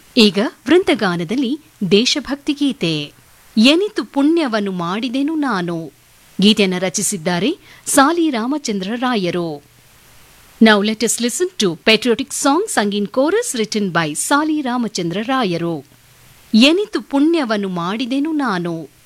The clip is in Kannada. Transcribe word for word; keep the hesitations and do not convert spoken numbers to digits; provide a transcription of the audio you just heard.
ಈಗ ವೃಂದಗಾನದಲ್ಲಿ ದೇಶಭಕ್ತಿ ಗೀತೆ. ಎನಿತು ಪುಣ್ಯವನ್ನು ಮಾಡಿದೆನು ನಾನು. ಗೀತೆಯನ್ನು ರಚಿಸಿದ್ದಾರೆ ಸಾಲಿ ರಾಮಚಂದ್ರ ರಾಯರು. Now let us listen to patriotic song sung in chorus written by ಸಾಲಿ ರಾಮಚಂದ್ರ ರಾಯರು. ಎನಿತು ಪುಣ್ಯವನ್ನು ಮಾಡಿದೆನು ನಾನು.